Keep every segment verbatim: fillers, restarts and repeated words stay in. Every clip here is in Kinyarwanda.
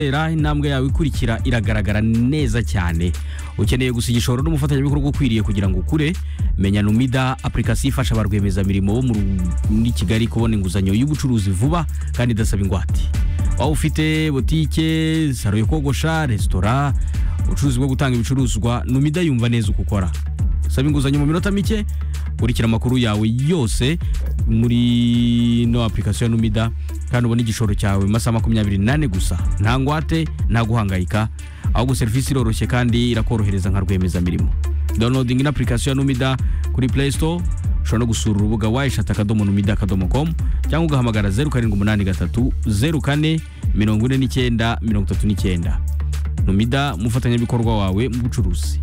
Era intambwe yawe ikurikira iragaragara neza cyane. Ukeneye gusa igishoro n'umufatanyabikorwa ukwiriye kugira ngo ukure. Menya Numida application ifasha abarwemeza mirimo bo muri Kigali kubona inguzanyo y'ubucuruzi vuba kandi idasaba ingwate. Aho ufite botike, saro yo kogosha, restaurant, ubucuruzi bwo gutanga ibicuruzwa, Numida yumva neza uko ukora. Saba inguzanyo mu minota mike, kurikira amakuru yawe yose muri no application ya Numida kandi ubona igishoro cyawe mu masaha makumyabiri n'ane gusa. Nta ngwate, nta guhangayika, ahubwo serivisi iroroshye kandi irakorohereza nka rwemeza mirimo. Downloading application ya Numida kuri Play Store, ushobora no gusura urubuga wayishata akadomo numida akadomo com cyangwa ugahamagara zeru karindwi umunani gatatu zeru kane mirongo ine n'icyenda mirongo itatu n'icyenda. Numida, umufatanyabikorwa wawe mu bucuruzi.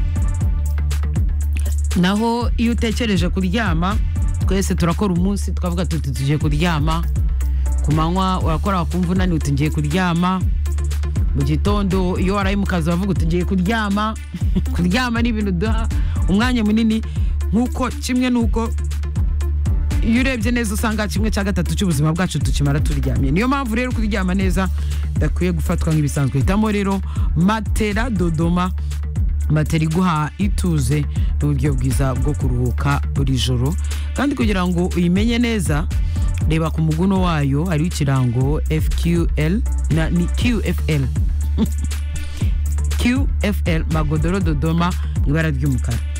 Naho iyo utekereje kuryama, twese turakora umunsi twavuga tuti tugiye kuryama. Ku manywa urakora wakumva unaniwe uti ngiye kuryama. Mu gitondo iyo waraye mu kazi wavuga uti ngiye kuryama. Kuryama ni ibintu duha umwanya munini, nkuko kimwe nuko iyo urebye neza usanga kimwe cya gatatu cy'ubuzima bwacu tukimara turyamye. Niyo mpamvu rero kuryama neza dakwiye gufatwa nk'ibisanzwe. Hitamo rero Matera Dodoma. Matera iguha ituze n'uburyo bwiza bwo kuruhuka buri joro, kandi kugira ngo uyimenye neza reba ku muguno wayo hari ikirango F Q L na ni Q F L Q F L Magodoro Dodoma ibara ry'umukara.